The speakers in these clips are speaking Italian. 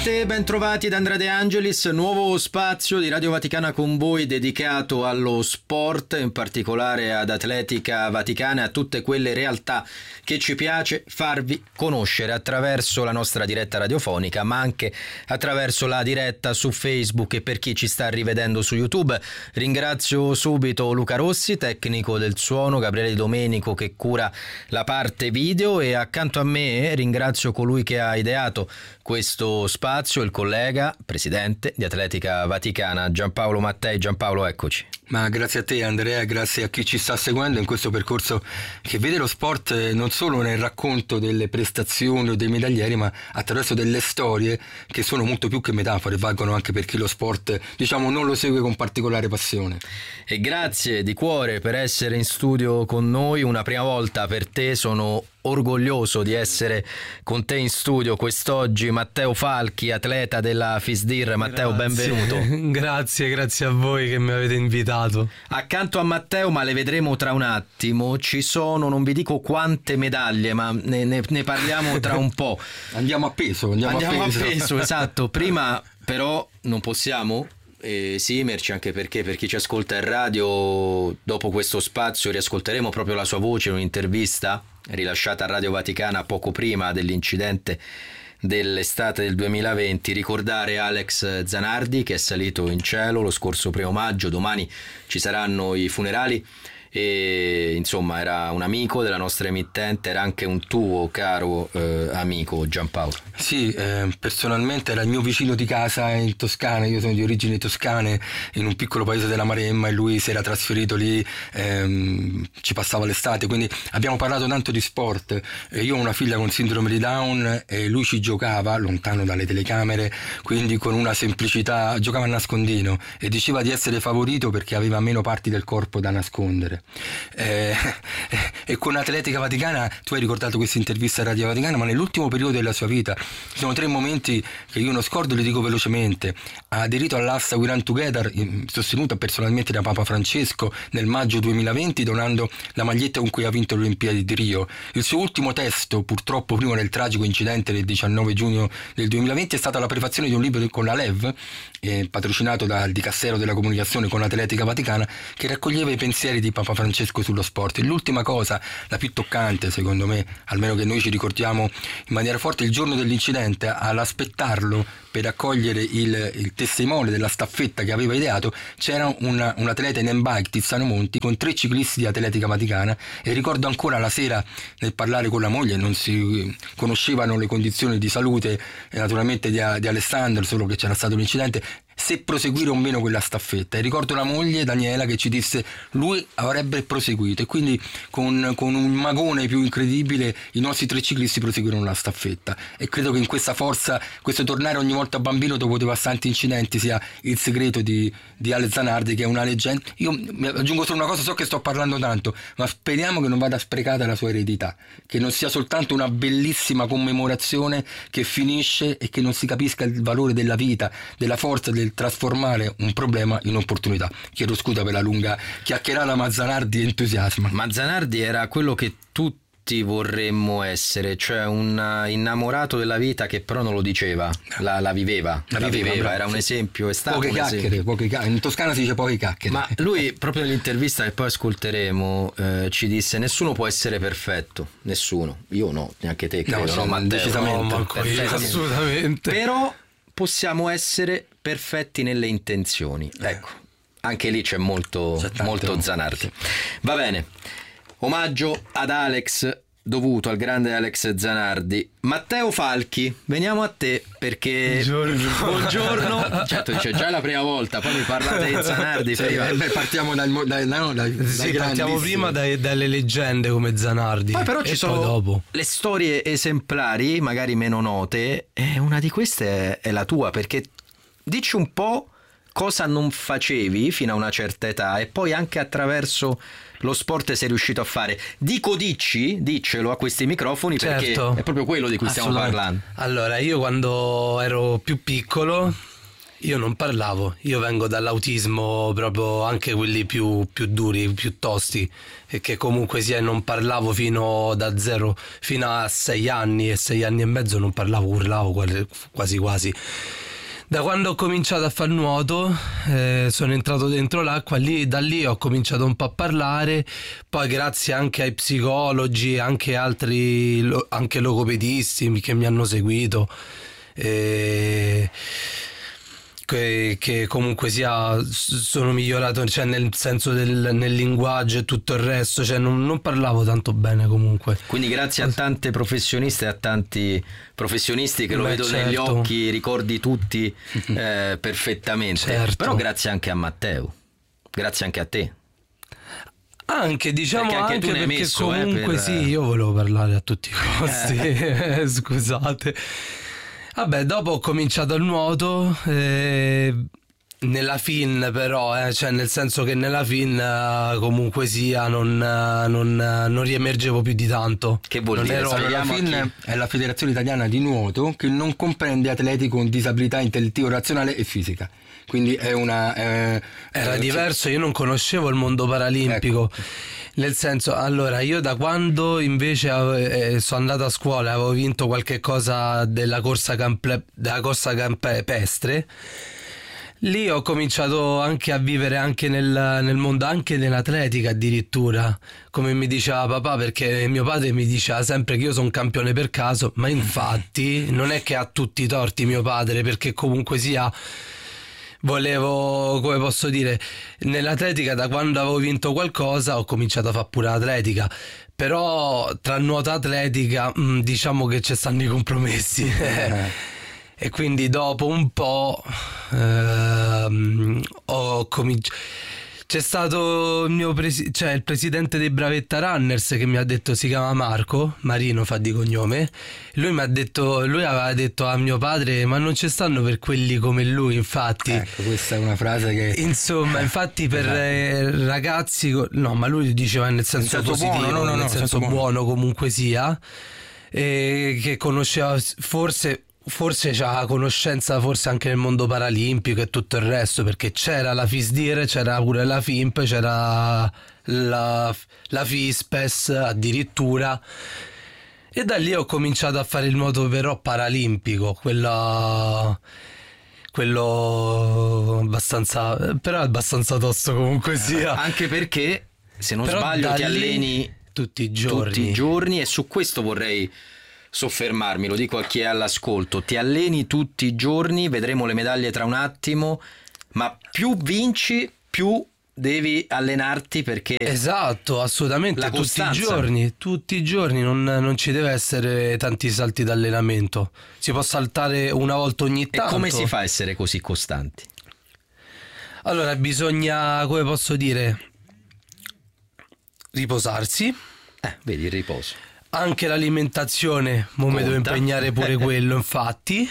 Ben trovati da Andrea De Angelis, nuovo spazio di Radio Vaticana con voi dedicato allo sport, in particolare ad Atletica Vaticana e a tutte quelle realtà che ci piace farvi conoscere attraverso la nostra diretta radiofonica, ma anche attraverso la diretta su Facebook e per chi ci sta rivedendo su YouTube. Ringrazio subito Luca Rossi, tecnico del suono, Gabriele Domenico che cura la parte video, e accanto a me ringrazio colui che ha ideato questo spazio, il collega presidente di Atletica Vaticana Giampaolo Mattei. Giampaolo, eccoci. Ma grazie a te Andrea, grazie a chi ci sta seguendo in questo percorso che vede lo sport non solo nel racconto delle prestazioni o dei medaglieri, ma attraverso delle storie che sono molto più che metafore, valgono anche per chi lo sport, diciamo, non lo segue con particolare passione. E grazie di cuore per essere in studio con noi, una prima volta per te, sono orgoglioso di essere con te in studio quest'oggi. Matteo Falchi, atleta della FISDIR. Matteo, benvenuto. Grazie a voi che mi avete invitato. Accanto a Matteo, ma le vedremo tra un attimo, ci sono, non vi dico quante medaglie, ma ne parliamo tra un po'. Andiamo a peso, esatto. Prima però non possiamo esimerci, anche perché per chi ci ascolta in radio, dopo questo spazio riascolteremo proprio la sua voce in un'intervista rilasciata a Radio Vaticana poco prima dell'incidente dell'estate del 2020, ricordare Alex Zanardi che è salito in cielo lo scorso 1° maggio. Domani ci saranno i funerali e insomma era un amico della nostra emittente, era anche un tuo caro amico Giampaolo. Sì, personalmente era il mio vicino di casa in Toscana, io sono di origini toscane, in un piccolo paese della Maremma, e lui si era trasferito lì, ci passava l'estate, quindi abbiamo parlato tanto di sport. Io ho una figlia con sindrome di Down e lui ci giocava lontano dalle telecamere, quindi con una semplicità, giocava a nascondino e diceva di essere favorito perché aveva meno parti del corpo da nascondere. E con Atletica Vaticana, tu hai ricordato questa intervista a Radio Vaticana, ma nell'ultimo periodo della sua vita ci sono 3 momenti che io non scordo, li dico velocemente. Ha aderito all'asta We Run Together, sostenuta personalmente da Papa Francesco nel maggio 2020, donando la maglietta con cui ha vinto le Olimpiadi di Rio. Il suo ultimo testo, purtroppo prima del tragico incidente del 19 giugno del 2020, è stata la prefazione di un libro con la LEV, patrocinato dal Dicastero della Comunicazione con Atletica Vaticana, che raccoglieva i pensieri di Papa Francesco sullo sport. E l'ultima cosa, la più toccante secondo me, almeno che noi ci ricordiamo in maniera forte, il giorno dell'incidente, all'aspettarlo per accogliere il testimone della staffetta che aveva ideato, c'era un atleta in handbike, Tiziano Monti, con 3 ciclisti di Atletica Vaticana, e ricordo ancora la sera nel parlare con la moglie, non si conoscevano le condizioni di salute naturalmente di Alessandro, solo che c'era stato l'incidente, se proseguire o meno quella staffetta. E ricordo la moglie Daniela che ci disse lui avrebbe proseguito, e quindi con un magone più incredibile i nostri 3 ciclisti proseguirono la staffetta. E credo che in questa forza, questo tornare ogni volta bambino dopo devastanti incidenti, sia il segreto di Alex Zanardi, che è una leggenda. Io mi aggiungo solo una cosa, so che sto parlando tanto, ma speriamo che non vada sprecata la sua eredità, che non sia soltanto una bellissima commemorazione che finisce e che non si capisca il valore della vita, della forza, del trasformare un problema in opportunità. Chiedo scusa per la lunga chiacchierata, ma Zanardi entusiasma. Ma Zanardi era quello che tutti vorremmo essere, cioè un innamorato della vita che però non lo diceva, la viveva, era un esempio, è stato poche chiacchiere, in Toscana si dice poche chiacchiere. Ma lui proprio nell'intervista che poi ascolteremo ci disse: nessuno può essere perfetto, nessuno, io no, neanche te credo, no Matteo? Decisamente, assolutamente. Però possiamo essere perfetti nelle intenzioni. Ecco, anche lì c'è molto Zanardi. Sì. Va bene, omaggio ad Alex dovuto al grande Alex Zanardi. Matteo Falchi, veniamo a te perché buongiorno. Certo, dice già è la prima volta, poi mi parlate di Zanardi. Partiamo partiamo prima dalle leggende come Zanardi. Poi però ci sono dopo le storie esemplari, magari meno note, e una di queste è la tua, perché dici un po' cosa non facevi fino a una certa età e poi anche attraverso lo sport sei riuscito a fare. Diccelo a questi microfoni, perché certo, è proprio quello di cui stiamo parlando. Allora, io quando ero più piccolo Io non parlavo, io vengo dall'autismo, proprio anche quelli più duri, più tosti, e che comunque sia non parlavo fino da 0 fino a 6 anni e 6 anni e mezzo non parlavo, urlavo quasi quasi. Da quando ho cominciato a fare nuoto, sono entrato dentro l'acqua, da lì ho cominciato un po' a parlare, poi grazie anche ai psicologi, anche altri, anche logopedisti che mi hanno seguito, che comunque sia sono migliorato, cioè nel senso nel linguaggio e tutto il resto, cioè non parlavo tanto bene comunque. Quindi grazie a tante professioniste e a tanti professionisti che lo vedo negli occhi, ricordi tutti perfettamente. Certo. Però grazie anche a Matteo, grazie anche a te. Anche, diciamo, perché anche anche tu ne hai perché messo, comunque sì, io volevo parlare a tutti i costi, scusate. Vabbè, dopo ho cominciato il nuoto, nella fin però, cioè nel senso che nella fin comunque sia non riemergevo più di tanto. Che vuol dire? La FIN è la Federazione Italiana di Nuoto, che non comprende atleti con disabilità intellettivo, razionale e fisica. Quindi è una... Era diverso, io non conoscevo il mondo paralimpico. Ecco. Nel senso, allora, io da quando invece sono andato a scuola, avevo vinto qualche cosa della corsa campestre, lì ho cominciato anche a vivere anche nel mondo, anche nell'atletica addirittura, come mi diceva papà, perché mio padre mi diceva sempre che io sono un campione per caso, ma infatti non è che ha tutti i torti mio padre, perché comunque sia... Volevo, come posso dire, nell'atletica da quando avevo vinto qualcosa ho cominciato a fare pure atletica, però tra nuoto e atletica diciamo che ci stanno i compromessi e quindi dopo un po' ho cominciato. C'è stato il mio il presidente dei Bravetta Runners che mi ha detto, si chiama Marino fa di cognome, lui aveva detto a mio padre ma non ci stanno per quelli come lui, infatti. Ecco, questa è una frase che... Insomma, infatti per ragazzi, no, ma lui diceva nel senso positivo, buono, nel senso buono comunque sia, che conosceva forse c'ha conoscenza forse anche nel mondo paralimpico e tutto il resto, perché c'era la FISDIR, c'era pure la FIMP, c'era la FISPES addirittura, e da lì ho cominciato a fare il nuoto però paralimpico, quello abbastanza, però è abbastanza tosto comunque sia, anche perché se non però sbaglio ti alleni tutti i giorni e su questo vorrei soffermarmi, lo dico a chi è all'ascolto. Ti alleni tutti i giorni, vedremo le medaglie tra un attimo, ma più vinci più devi allenarti, perché esatto, assolutamente, la costanza. tutti i giorni non ci deve essere tanti salti d'allenamento, si può saltare una volta ogni tanto. E come si fa a essere così costanti? Allora bisogna, come posso dire, riposarsi, vedi, il riposo. Anche l'alimentazione, mi devo impegnare pure quello, infatti.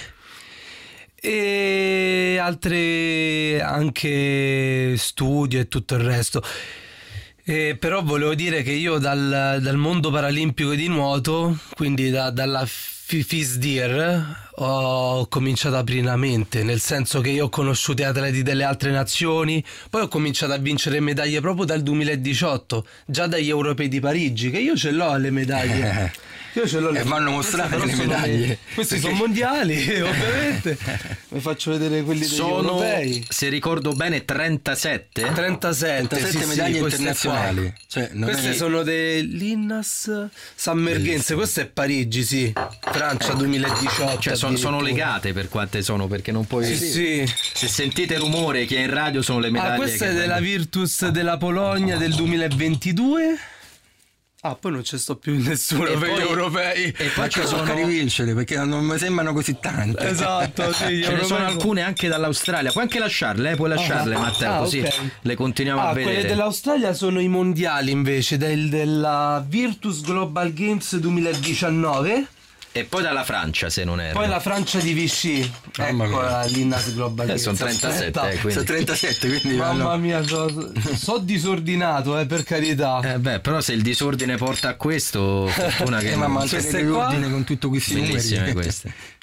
E altre anche studio e tutto il resto. Però volevo dire che io dal mondo paralimpico di nuoto, quindi dalla FISDIR, ho cominciato a aprire la mente, nel senso che io ho conosciuto atleti delle altre nazioni, poi ho cominciato a vincere medaglie proprio dal 2018, già dagli europei di Parigi, che io ce l'ho le medaglie. Io ce l'ho e vanno mostrate le medaglie. Questi sono mondiali, ovviamente. Vi faccio vedere quelli degli europei. Se ricordo bene, 37 medaglie internazionali. Cioè, queste sono dell'Innas Summer Games. Questo è Parigi, sì. Francia 2018. Cioè sono legate per quante sono, perché non puoi. Sì. Se sentite rumore che è in radio sono le medaglie. Questa è della Virtus della Polonia del 2022. Poi non ci sto più in nessuno per gli europei. E poi ci sono di vincere, perché non mi sembrano così tante. Esatto, sì, ce ne sono alcune anche dall'Australia. Puoi anche lasciarle, puoi lasciarle, Matteo, così okay. Le continuiamo a vedere. Quelle dell'Australia sono i mondiali invece, della Virtus Global Games 2019. E poi dalla Francia, se non erro. Poi la Francia di Vichy. Ecco l'Innas Global Games. Sono 37, quindi. Sono 37, quindi mamma mia, so disordinato, per carità. Però se il disordine porta a questo, fortuna che ma mantenere l'ordine con tutto questi numeri. Queste.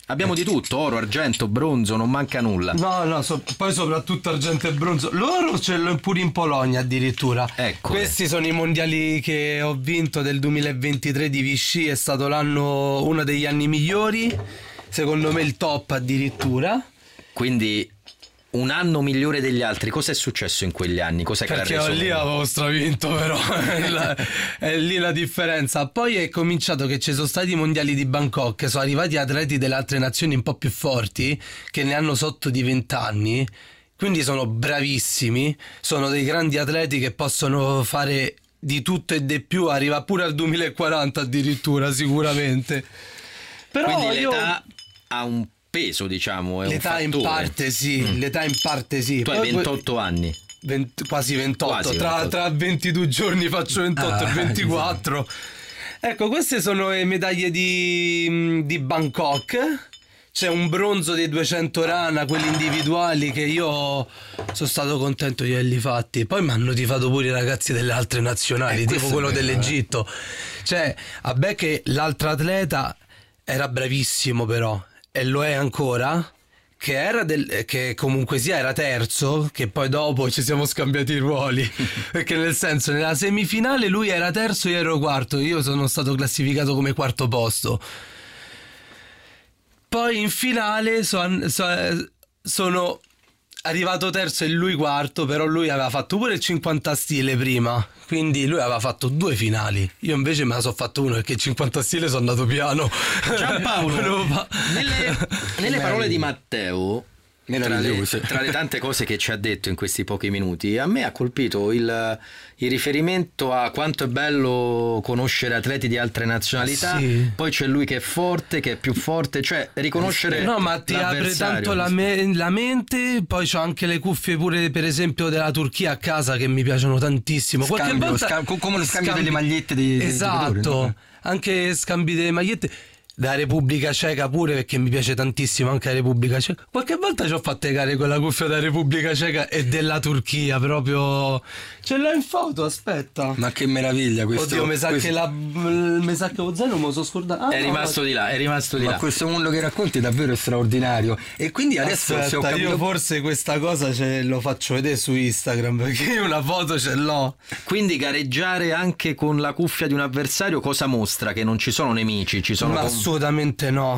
Abbiamo di tutto, oro, argento, bronzo, non manca nulla. No, poi soprattutto argento e bronzo. Loro ce l'ho pure in Polonia addirittura. Ecco. Questi sono i mondiali che ho vinto del 2023 di Vichy, è stato uno degli anni migliori, secondo me il top addirittura. Quindi un anno migliore degli altri. Cosa è successo in quegli anni? Cos'è che l'ha Perché reso lì meglio? avevo stravinto, però è lì la differenza. Poi è cominciato che ci sono stati i mondiali di Bangkok, sono arrivati atleti delle altre nazioni un po' più forti che ne hanno sotto di 20 anni, quindi sono bravissimi, sono dei grandi atleti che possono fare di tutto e di più, arriva pure al 2040 addirittura sicuramente. Però Quindi l'età ha un peso, diciamo, è l'età un in fattore. parte sì, l'età in parte sì. Tu hai Poi 28 anni. quasi 28, Quasi tra 28. tra 22 giorni faccio 28 e 24. Ecco, queste sono le medaglie di Bangkok. C'è un bronzo dei 200 rana, quelli individuali, che io sono stato contento di averli fatti. Poi mi hanno tifato pure i ragazzi delle altre nazionali, tipo questo è quello bello, dell'Egitto. Cioè, a me che l'altro atleta era bravissimo però, e lo è ancora, che comunque sia era terzo, che poi dopo ci siamo scambiati i ruoli, perché nel senso nella semifinale lui era terzo, io ero quarto, io sono stato classificato come quarto posto. Poi in finale sono arrivato terzo e lui quarto, però lui aveva fatto pure il 50 stile prima, quindi lui aveva fatto 2 finali. Io invece me la sono fatto uno perché il 50 stile sono andato piano. Giampaolo, nelle parole di Matteo, tra le, Meravigliose. tra le tante cose che ci ha detto in questi pochi minuti, a me ha colpito il riferimento a quanto è bello conoscere atleti di altre nazionalità. Sì. Poi c'è lui che è forte, che è più forte, cioè riconoscere No, ma ti apre l'avversario. tanto la mente. Poi c'ho anche le cuffie pure, per esempio, della Turchia a casa, che mi piacciono tantissimo. Qualche Scambio, volta come lo scambio delle magliette dei esatto, giocatori, no? anche scambi delle magliette. Da Repubblica Ceca pure, perché mi piace tantissimo anche la Repubblica Ceca. Qualche volta ci ho fatto le gare con la cuffia della Repubblica Ceca e della Turchia, proprio. Ce l'ho in foto, aspetta. Ma che meraviglia questo. Oddio, mi sa che Ozzeno me lo sono scordato. È rimasto di là, è rimasto di Ma là. questo mondo che racconti è davvero straordinario. E quindi adesso se ho Aspetta, capito... io forse questa cosa lo faccio vedere su Instagram, perché io una foto ce l'ho. Quindi gareggiare anche con la cuffia di un avversario cosa mostra? Che non ci sono nemici, ci sono Ma assolutamente no.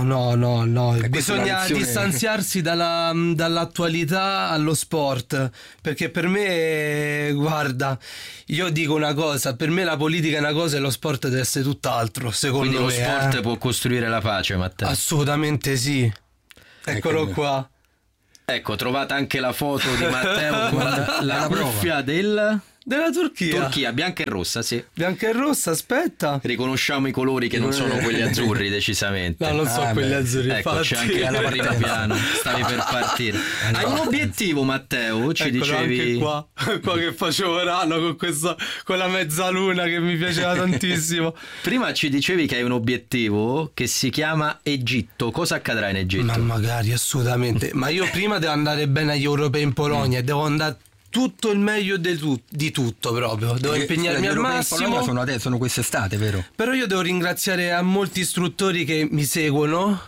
Bisogna lezione- distanziarsi dall'attualità allo sport, perché per me, guarda, io dico una cosa, per me la politica è una cosa e lo sport deve essere tutt'altro, secondo Quindi me. lo sport può costruire la pace, Matteo. Assolutamente sì. Eccolo Ecco. qua. Ecco, trovate anche la foto di Matteo con la prova. cuffia della Della Turchia. Turchia, bianca e rossa, sì. Bianca e rossa, aspetta. Riconosciamo i colori che non sono quelli azzurri, decisamente. No, non so Ah, quelli beh. azzurri. Ecco, infatti. c'è anche alla primo piano, stavi per partire. Hai un obiettivo, Matteo? Ci Eccolo dicevi anche qua che facevo rano con la mezzaluna che mi piaceva tantissimo. Prima ci dicevi che hai un obiettivo che si chiama Egitto. Cosa accadrà in Egitto? Ma magari, assolutamente. Ma io prima devo andare bene agli europei in Polonia e devo andare tutto il meglio di tutto proprio. Devo impegnarmi al massimo. Sono quest'estate, vero? Però io devo ringraziare a molti istruttori che mi seguono,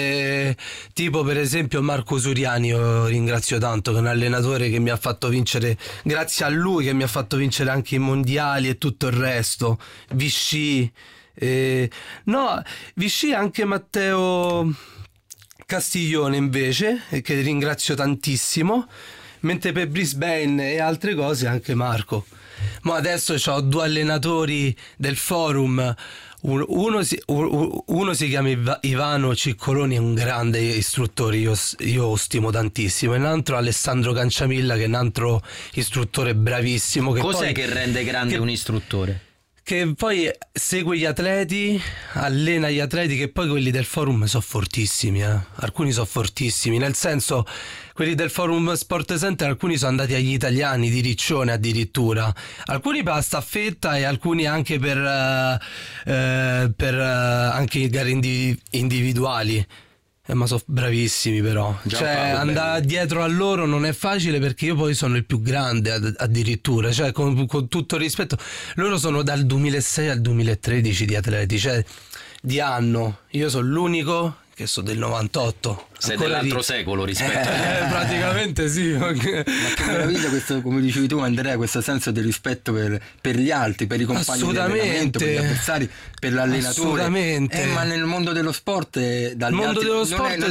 tipo per esempio Marco Suriani, io ringrazio tanto, che è un allenatore che mi ha fatto vincere, grazie a lui che mi ha fatto vincere anche i mondiali e tutto il resto. Vichy, Vichy anche Matteo Castiglione invece, che ringrazio tantissimo. Mentre per Brisbane e altre cose anche Marco. Ma adesso ho 2 allenatori del forum. Uno si chiama Ivano Ciccoloni, è un grande istruttore, io lo stimo tantissimo. E un altro Alessandro Canciamilla, che è un altro istruttore bravissimo. Cos'è che rende grande un istruttore? Che poi segue gli atleti, allena gli atleti, che poi quelli del forum sono fortissimi, alcuni sono fortissimi, nel senso, quelli del forum Sport Center, alcuni sono andati agli italiani di Riccione addirittura, alcuni per la staffetta e alcuni anche per anche gare individuali. Ma sono bravissimi però. Giampaolo, Andare bello. dietro a loro non è facile, perché io poi sono il più grande addirittura, con tutto il rispetto. Loro sono dal 2006 al 2013 di atleti, di anno. Io sono l'unico che sono del 98. Sei dell'altro secolo rispetto a... praticamente sì. Ma che meraviglia questo, come dicevi tu Andrea, questo senso di rispetto per gli altri, per i compagni di allenamento, per gli avversari, per l'allenatore. Assolutamente. Ma nel mondo dello sport il mondo dello sport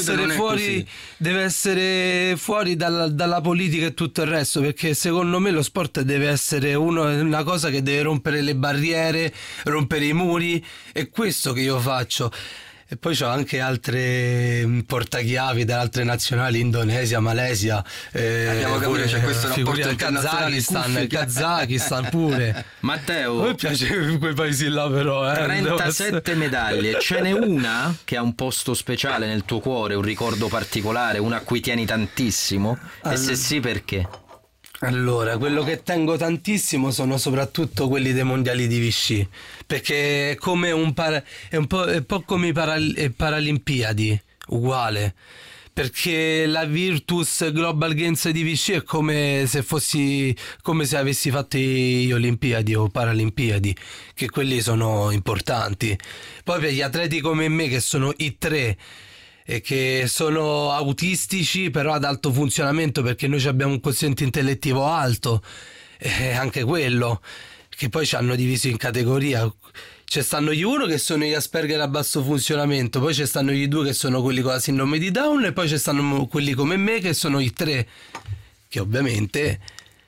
deve essere fuori dalla politica e tutto il resto, perché secondo me lo sport deve essere una cosa che deve rompere le barriere, rompere i muri, è questo che io faccio. E poi c'ho anche altre portachiavi da altre nazionali, Indonesia, Malesia, abbiamo capito, c'è questo rapporto il Kazakistan pure. Matteo, a me piace quei paesi là, però 37 medaglie, ce n'è una che ha un posto speciale nel tuo cuore, un ricordo particolare, una a cui tieni tantissimo? E se sì, perché? Allora, quello che tengo tantissimo sono soprattutto quelli dei mondiali di Vichy, perché è come è un po' come i Paralimpiadi, uguale, perché la Virtus Global Games di Vichy è come se avessi fatto gli Olimpiadi o Paralimpiadi, che quelli sono importanti. Poi per gli atleti come me, che sono i tre, e che sono autistici però ad alto funzionamento, perché noi abbiamo un quoziente intellettivo alto, e anche quello, che poi ci hanno diviso in categoria. Ci stanno gli uno che sono gli Asperger a basso funzionamento, poi ci stanno gli due che sono quelli con la sindrome di Down, e poi ci stanno quelli come me che sono i tre, che ovviamente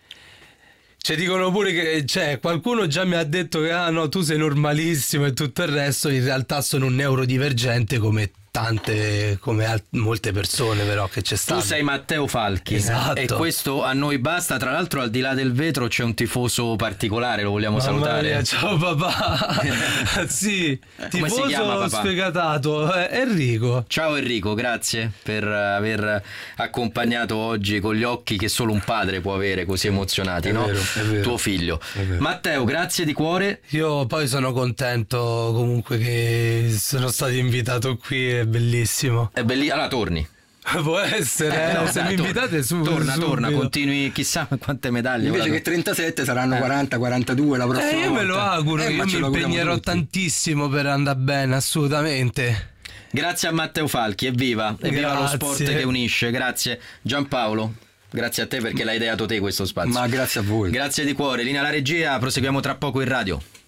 ci dicono pure che qualcuno già mi ha detto che no, tu sei normalissimo e tutto il resto. In realtà sono un neurodivergente come molte persone, però, che c'è stato. Tu sei Matteo Falchi, esatto, e questo a noi basta. Tra l'altro al di là del vetro c'è un tifoso particolare, lo vogliamo salutare. Mia, ciao papà. Sì, come si chiama papà? Sfegatato, Enrico. Ciao Enrico, grazie per aver accompagnato oggi con gli occhi che solo un padre può avere, così emozionati, no? È vero. Tuo figlio. Matteo, grazie di cuore. Io poi sono contento comunque che sono stato invitato qui, è bellissimo. È bellissimo. Allora torni. Può essere, no, se mi invitate torna, continui, chissà quante medaglie. Invece che 37 saranno 40-42 la prossima volta. Io me lo auguro, io mi impegnerò tantissimo per andare bene, assolutamente. Grazie a Matteo Falchi, evviva lo sport che unisce. Grazie Giampaolo, grazie a te perché l'hai ideato te questo spazio. Ma grazie a voi. Grazie di cuore. Linea alla regia, proseguiamo tra poco in radio.